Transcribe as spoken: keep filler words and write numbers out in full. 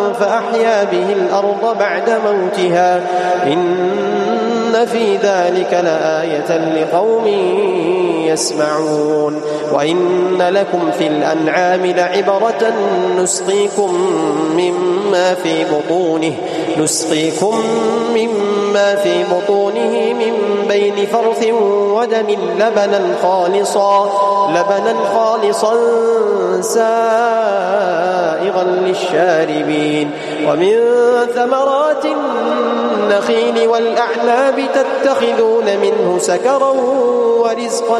فأحيا به الأرض بعد موتها إن في ذلك لآية لقوم يسمعون وإن لكم في الأنعام لعبرة نسقيكم مما في بطونه نسقيكم مما في بطونه من بين فرث ودم لبنا خالصا لبنا خالصا سائغا للشاربين ومن ثمرات النخيل والأعناب تتخذون منه سكرا ورزقا